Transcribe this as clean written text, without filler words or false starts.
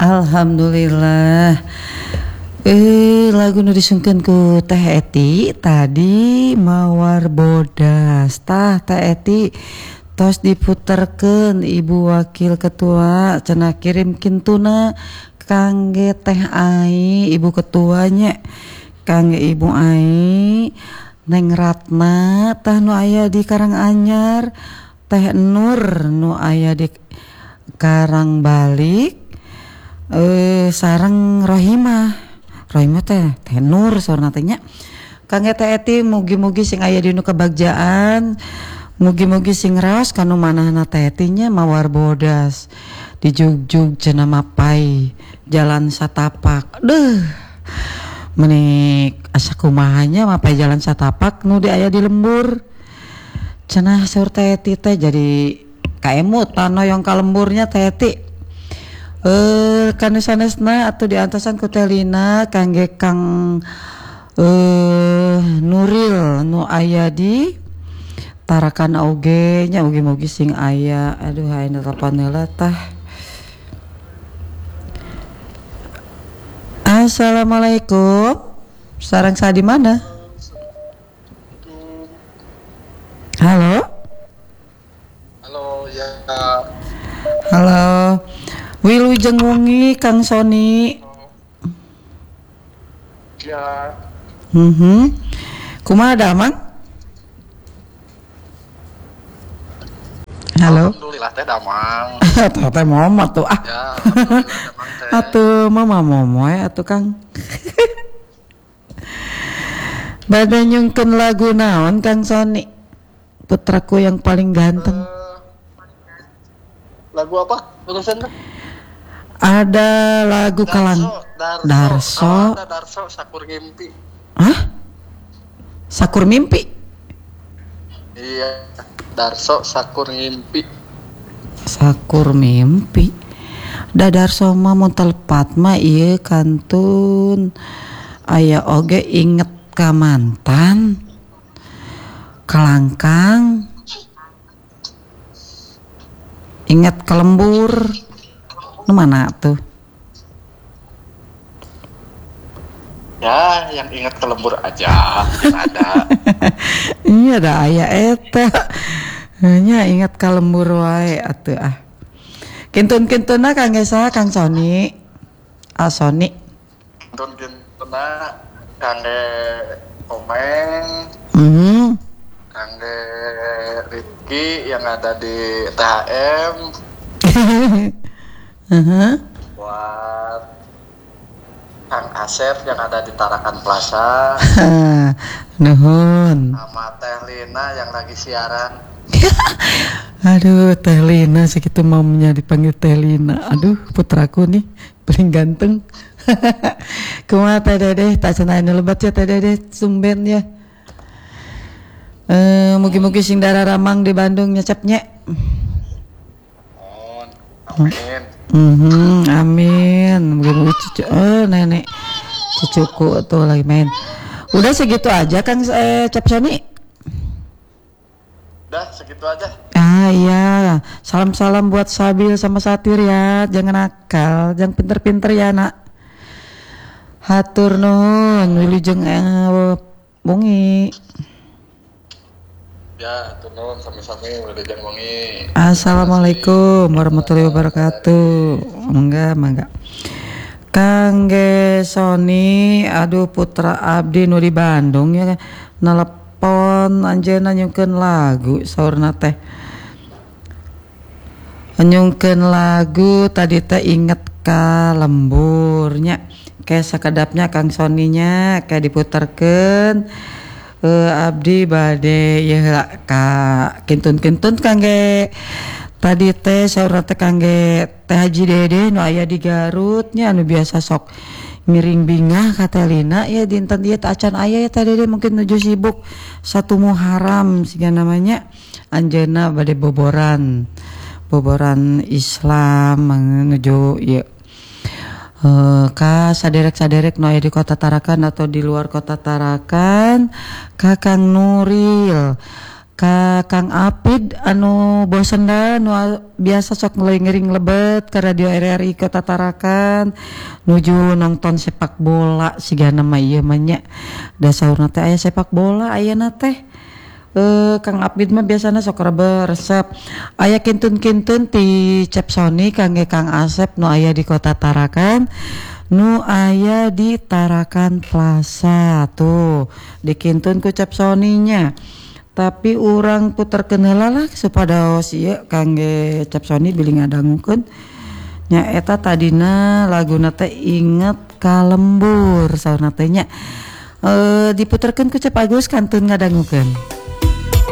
Alhamdulillah. Lagu nu disungkeun ku Teh Eti tadi Mawar Bodas. Tah Teh Eti tos diputerkeun Ibu Wakil Ketua cenah kirim kintuna kangge Teh Ai Ibu Ketuanya, kangge Ibu Ai, Neng Ratna tah nu aya di Karanganyar, Teh Nur nu aya di Karangbalik, sareng Rohimah teh Nur saurna teh nya. Kangge Teh Eti mugi-mugi sing aya di nu kabagjaan, mugi-mugi sing raos kanu manahna Teh Eti nya Mawar Bodas di Jugjug cenah mapai jalan satapak. Menik asa kumahanya mapai jalan satapak nu di aya di lembur. Cenah saur Teh Eti teh jadi kaemut tanoyong ka lemburnya Teh Eti. Kanu sanesna atuh diantosan ku Teh Lina kangge Kang Nuril nu aya di Tarakan oge nya mugi-mugi sing aya. Aduh hayu telepon heula tah. Assalamualaikum. Sareng sa di mana? Halo? Halo ya. Halo. Wilujeng wengi Kang Soni. Ya. Kumaha damang? Halo. Alhamdulillah teh damang. Teh mama tuh ah. Ya, alhamdulillah damang teh. Atuh mama momoy atuh Kang. Bade nyungkeun lagu naon Kang Soni? Putraku yang paling ganteng. Lagu apa? Tulisan tuh? Ada lagu Darso. Ada Darso Sakur Mimpi. Hah? Sakur Mimpi? Iya, Darso Sakur Mimpi. Sakur Mimpi. Da Darso mah mun telepat mah ieu kantun aya oge inget ka mantan. Kalangkang. Ingat ka lembur. Nu mana tuh? Ya, yang ingat ke lembur aja, yang ada. Iya ada aya eta. Nya ingat ka lembur wae atuh ah. Kintun-kintuna kangge saha Kang Soni? Soni. Kintun-kintuna kangge Komeng. Kangge Rizky yang ada di THM. Buat Kang Asep yang ada di Tarakan Plaza. Nuhun. Sama Teh Lina yang lagi siaran. Aduh Teh Lina segitu mamanya dipanggil Teh Lina. Aduh putraku nih paling ganteng. Kumaha Teh Dedeh tak cenah lebat ya Teh Dedeh sumben ya. Mugi-mugi sing dararamang di Bandung nyecapnya. Amin. Amin. Mugi-mugi cucu nenek cucuku tuh lagi main. Udah segitu aja Kang Cap Soni. Udah segitu aja. Iya. Salam-salam buat Sabil sama Satir ya. Jangan nakal, jangan pinter-pinter ya nak. Hatur nuhun wilujeng wengi. Ya, turun sami-sami wilujeng wengi. Assalamualaikum warahmatullahi wabarakatuh. Mangga. Kangge Soni, aduh putra abdi nu di Bandung ya nelepon anjeunna nyungkeun lagu saurna teh. Nyungkeun lagu tadi teh inget ka lemburnya. Kayak sakedapnya Kang Soninya kayak diputerkeun. Abdi bade ya ka kintun-kintun kangge tadi teh saur teh kangge Teh Haji Dede nu aya di Garut nya anu biasa sok miring bingah ka Teh Lina ya dinten ieu teh acan aya ya Teh Dede mungkin nuju sibuk satu Muharram siga namanya anjeunna bade boboran Islam menuju ieu ka saderek-saderek nu aya di kota Tarakan atau di luar kota Tarakan, ka Kang Nuril, Kang Apid anu bosen da nu biasa sok ngelingering lebet ke radio RRI Kota Tarakan nuju nonton sepak bola sigana mah ieu mah nya da saurna teh aya sepak bola ayeuna teh Kang Apid mah biasana sok resep aya kintun-kintun ti Cepsoni kangge Kang Asep nu aya di Kota Tarakan nu aya di Tarakan Plaza tuh dikintun ku Cepsoninya. Tapi urang puterkeun heula lah supados ieu kangge Cepsoni bili ngadangukeun nya eta tadina laguna teh inget ka lembur saurna teh nya diputerkeun ku Cep Agus kantun ngadangukeun.